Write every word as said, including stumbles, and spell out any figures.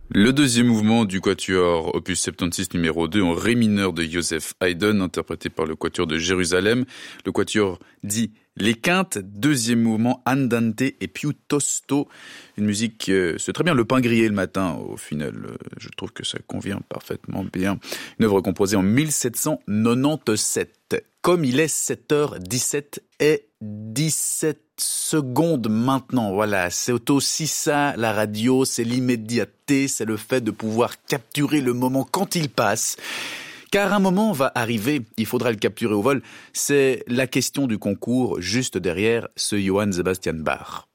Le deuxième mouvement du quatuor opus soixante-seize numéro deux en ré mineur de Joseph Haydn, interprété par le quatuor de Jérusalem. Le quatuor dit les quintes, deuxième mouvement andante et piuttosto. Une musique, euh, c'est très bien le pain grillé le matin au final. Euh, je trouve que ça convient parfaitement bien. Une œuvre composée en mille sept cent quatre-vingt-dix-sept. Comme il est sept heures dix-sept et dix-sept secondes maintenant, voilà, c'est aussi ça la radio, c'est l'immédiateté, c'est le fait de pouvoir capturer le moment quand il passe. Car un moment va arriver, il faudra le capturer au vol, c'est la question du concours juste derrière ce Johann Sebastian Bach.